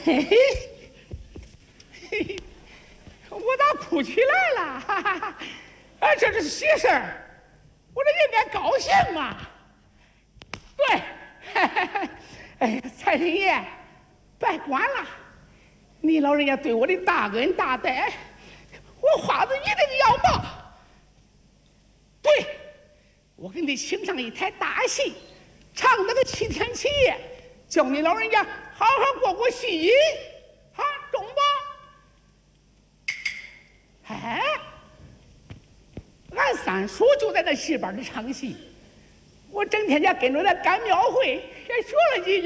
嘿嘿，嘿嘿，我咋哭起来了？哈哈哈！啊，这是喜事儿，我这应该高兴嘛。对，嘿嘿嘿，哎，财神爷，别管了，你老人家对我的大恩大德，我花子一定要报。对，我给你请上一台大戏，唱那个7天7夜，叫你老人家好好过过戏瘾，啊，中不？哎，俺三叔就在那戏班里唱戏，我整天家跟着他赶庙会，也学了几句。